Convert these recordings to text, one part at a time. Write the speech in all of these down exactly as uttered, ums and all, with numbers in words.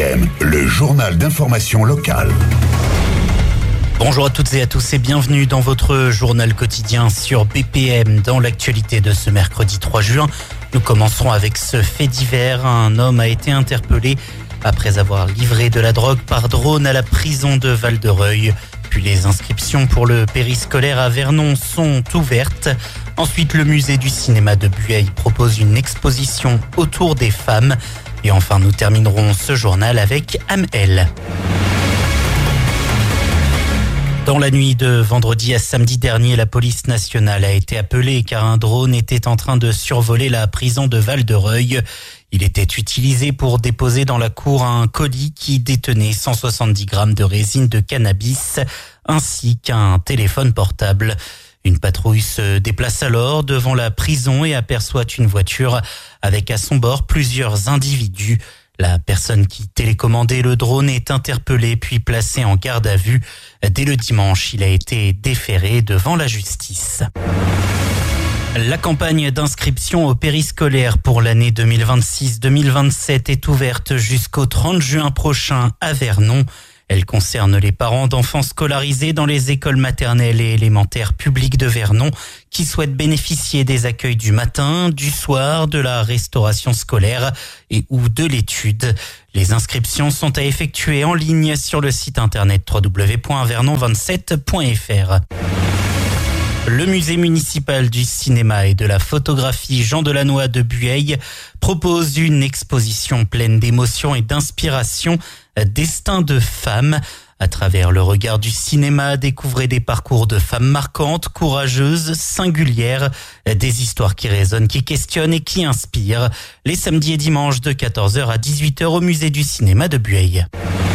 M, le journal d'information locale. Bonjour à toutes et à tous et bienvenue dans votre journal quotidien sur B P M. Dans l'actualité de ce mercredi trois juin, nous commencerons avec ce fait divers. Un homme a été interpellé après avoir livré de la drogue par drone à la prison de Val-de-Reuil. Puis les inscriptions pour le périscolaire à Vernon sont ouvertes. Ensuite, le musée du cinéma de Bueil propose une exposition autour des femmes. Et enfin, nous terminerons ce journal avec Amel. Dans la nuit de vendredi à samedi dernier, la police nationale a été appelée car un drone était en train de survoler la prison de Val-de-Reuil. Il était utilisé pour déposer dans la cour un colis qui détenait cent soixante-dix grammes de résine de cannabis ainsi qu'un téléphone portable. Une patrouille se déplace alors devant la prison et aperçoit une voiture avec à son bord plusieurs individus. La personne qui télécommandait le drone est interpellée puis placée en garde à vue. Dès le dimanche, il a été déféré devant la justice. La campagne d'inscription au périscolaire pour l'année deux mille vingt-six deux mille vingt-sept est ouverte jusqu'au trente juin prochain à Vernon. Elle concerne les parents d'enfants scolarisés dans les écoles maternelles et élémentaires publiques de Vernon qui souhaitent bénéficier des accueils du matin, du soir, de la restauration scolaire et ou de l'étude. Les inscriptions sont à effectuer en ligne sur le site internet w w w point vernon vingt-sept point f r. Le musée municipal du cinéma et de la photographie Jean Delannoy de Bueil propose une exposition pleine d'émotions et d'inspiration, Destin de femmes. À travers le regard du cinéma, découvrez des parcours de femmes marquantes, courageuses, singulières, des histoires qui résonnent, qui questionnent et qui inspirent. Les samedis et dimanches de quatorze heures à dix-huit heures au musée du cinéma de Bueil.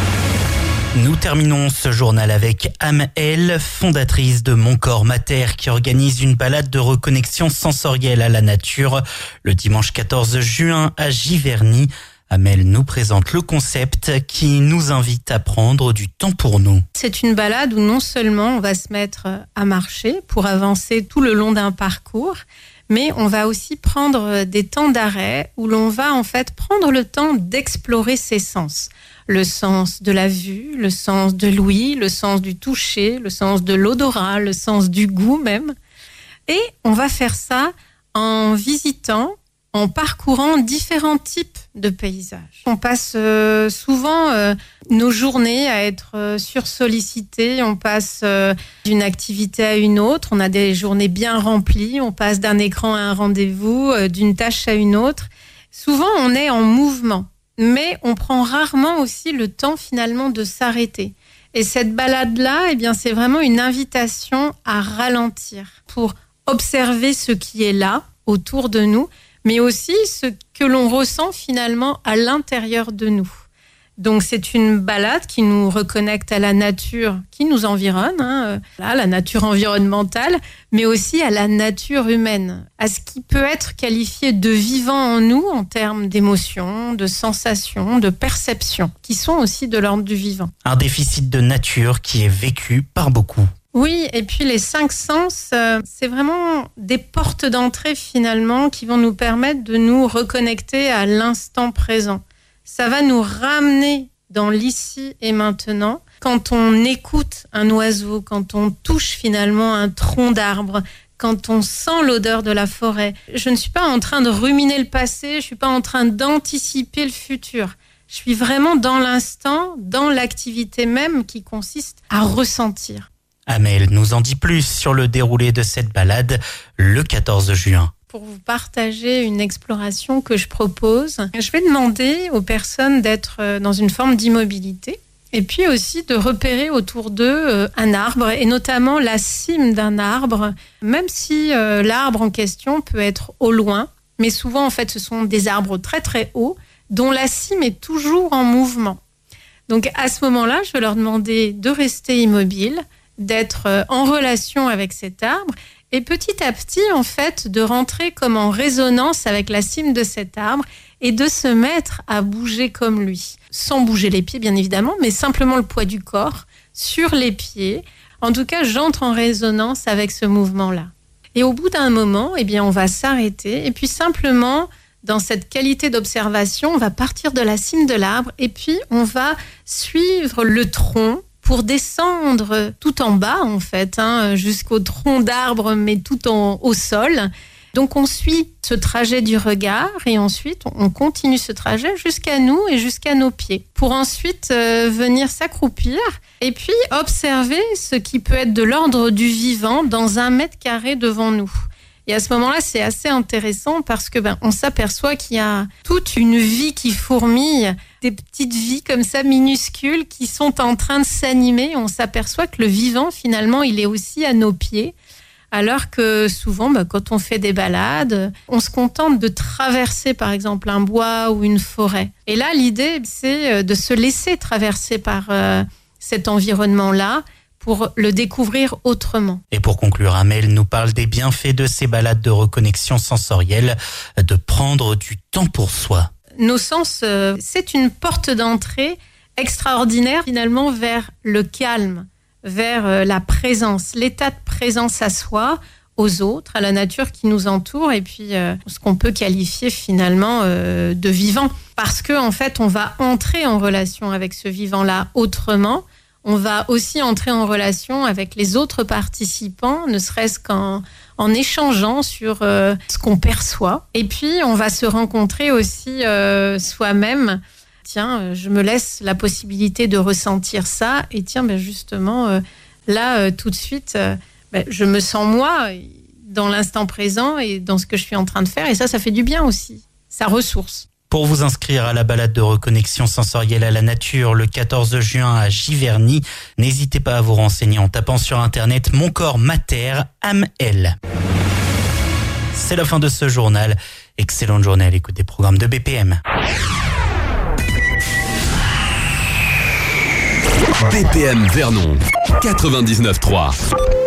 Nous terminons ce journal avec Amel, fondatrice de Mon Corps Mater, qui organise une balade de reconnexion sensorielle à la nature le dimanche quatorze juin à Giverny. Amel nous présente le concept qui nous invite à prendre du temps pour nous. C'est une balade où non seulement on va se mettre à marcher pour avancer tout le long d'un parcours, mais on va aussi prendre des temps d'arrêt où l'on va en fait prendre le temps d'explorer ses sens. Le sens de la vue, le sens de l'ouïe, le sens du toucher, le sens de l'odorat, le sens du goût même. Et on va faire ça en visitant, en parcourant différents types de paysages. On passe euh, souvent euh, nos journées à être euh, sursollicités, on passe euh, d'une activité à une autre, on a des journées bien remplies, on passe d'un écran à un rendez-vous, euh, d'une tâche à une autre. Souvent, on est en mouvement, mais on prend rarement aussi le temps finalement de s'arrêter. Et cette balade-là, eh bien, c'est vraiment une invitation à ralentir pour observer ce qui est là, autour de nous, mais aussi ce que l'on ressent finalement à l'intérieur de nous. Donc c'est une balade qui nous reconnecte à la nature qui nous environne, hein, là, la nature environnementale, mais aussi à la nature humaine, à ce qui peut être qualifié de vivant en nous en termes d'émotions, de sensations, de perceptions, qui sont aussi de l'ordre du vivant. Un déficit de nature qui est vécu par beaucoup. Oui, et puis les cinq sens, euh, c'est vraiment des portes d'entrée finalement qui vont nous permettre de nous reconnecter à l'instant présent. Ça va nous ramener dans l'ici et maintenant. Quand on écoute un oiseau, quand on touche finalement un tronc d'arbre, quand on sent l'odeur de la forêt, je ne suis pas en train de ruminer le passé, je ne suis pas en train d'anticiper le futur. Je suis vraiment dans l'instant, dans l'activité même qui consiste à ressentir. Amel nous en dit plus sur le déroulé de cette balade le quatorze juin. Pour vous partager une exploration que je propose, je vais demander aux personnes d'être dans une forme d'immobilité et puis aussi de repérer autour d'eux un arbre et notamment la cime d'un arbre, même si l'arbre en question peut être au loin, mais souvent en fait ce sont des arbres très très hauts dont la cime est toujours en mouvement. Donc à ce moment-là, je vais leur demander de rester immobiles, d'être en relation avec cet arbre et petit à petit, en fait, de rentrer comme en résonance avec la cime de cet arbre et de se mettre à bouger comme lui. Sans bouger les pieds, bien évidemment, mais simplement le poids du corps sur les pieds. En tout cas, j'entre en résonance avec ce mouvement-là. Et au bout d'un moment, eh bien, on va s'arrêter et puis simplement dans cette qualité d'observation, on va partir de la cime de l'arbre et puis on va suivre le tronc pour descendre tout en bas, en fait, hein, jusqu'au tronc d'arbre, mais tout en, au sol. Donc, on suit ce trajet du regard et ensuite, on continue ce trajet jusqu'à nous et jusqu'à nos pieds pour ensuite euh, venir s'accroupir et puis observer ce qui peut être de l'ordre du vivant dans un mètre carré devant nous. Et à ce moment-là, c'est assez intéressant parce que ben, on s'aperçoit qu'il y a toute une vie qui fourmille, des petites vies comme ça minuscules qui sont en train de s'animer. On s'aperçoit que le vivant, finalement, il est aussi à nos pieds. Alors que souvent, ben, quand on fait des balades, on se contente de traverser, par exemple, un bois ou une forêt. Et là, l'idée, c'est de se laisser traverser par euh, cet environnement-là, pour le découvrir autrement. Et pour conclure, Amel nous parle des bienfaits de ces balades de reconnexion sensorielle, de prendre du temps pour soi. Nos sens, euh, c'est une porte d'entrée extraordinaire finalement vers le calme, vers euh, la présence, l'état de présence à soi, aux autres, à la nature qui nous entoure et puis euh, ce qu'on peut qualifier finalement euh, de vivant. Parce que en fait, on va entrer en relation avec ce vivant-là autrement. On va aussi entrer en relation avec les autres participants, ne serait-ce qu'en en échangeant sur euh, ce qu'on perçoit. Et puis, on va se rencontrer aussi euh, soi-même. Tiens, je me laisse la possibilité de ressentir ça. Et tiens, ben justement, euh, là, euh, tout de suite, euh, ben, je me sens moi dans l'instant présent et dans ce que je suis en train de faire. Et ça, ça fait du bien aussi. Ça ressource. Pour vous inscrire à la balade de reconnexion sensorielle à la nature le quatorze juin à Giverny, n'hésitez pas à vous renseigner en tapant sur internet Mon corps mater Amel. C'est la fin de ce journal. Excellente journée à l'écoute des programmes de B P M. B P M Vernon quatre-vingt-dix-neuf trois.